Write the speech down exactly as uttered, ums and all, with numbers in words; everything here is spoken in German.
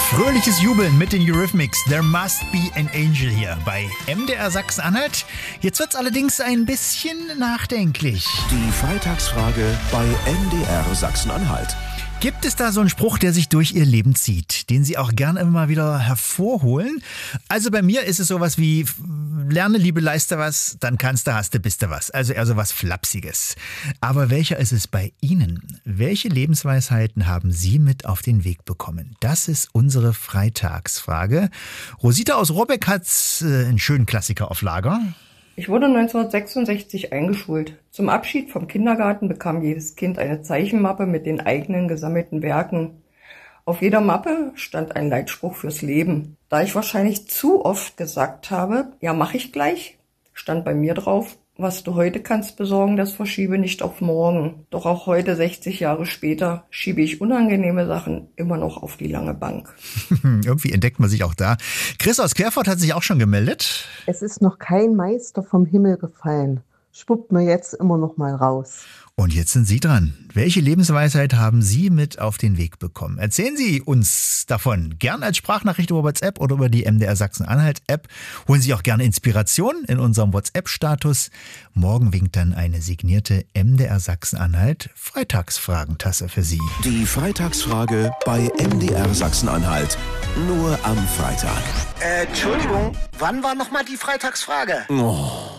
Fröhliches Jubeln mit den Eurythmics. There must be an angel hier bei M D R Sachsen-Anhalt. Jetzt wird's allerdings ein bisschen nachdenklich. Die Freitagsfrage bei M D R Sachsen-Anhalt. Gibt es da so einen Spruch, der sich durch Ihr Leben zieht, den Sie auch gerne immer mal wieder hervorholen? Also bei mir ist es sowas wie, lerne, Liebe, leiste was, dann kannst du, hast du, bist du was. Also eher so was Flapsiges. Aber welcher ist es bei Ihnen? Welche Lebensweisheiten haben Sie mit auf den Weg bekommen? Das ist unsere Freitagsfrage. Rosita aus Robeck hat äh, einen schönen Klassiker auf Lager. Ich wurde neunzehnhundertsechsundsechzig eingeschult. Zum Abschied vom Kindergarten bekam jedes Kind eine Zeichenmappe mit den eigenen gesammelten Werken. Auf jeder Mappe stand ein Leitspruch fürs Leben. Da ich wahrscheinlich zu oft gesagt habe, ja, mach ich gleich, stand bei mir drauf, was du heute kannst besorgen, das verschiebe nicht auf morgen. Doch auch heute, sechzig Jahre später, schiebe ich unangenehme Sachen immer noch auf die lange Bank. Irgendwie entdeckt man sich auch da. Chris aus Querfurt hat sich auch schon gemeldet. Es ist noch kein Meister vom Himmel gefallen. Spuckt mir jetzt immer noch mal raus. Und jetzt sind Sie dran. Welche Lebensweisheit haben Sie mit auf den Weg bekommen? Erzählen Sie uns davon. Gern als Sprachnachricht über WhatsApp oder über die M D R Sachsen-Anhalt-App. Holen Sie auch gerne Inspiration in unserem WhatsApp-Status. Morgen winkt dann eine signierte M D R Sachsen-Anhalt Freitagsfragentasse für Sie. Die Freitagsfrage bei M D R Sachsen-Anhalt. Nur am Freitag. Äh, Entschuldigung, wann war nochmal die Freitagsfrage? Oh.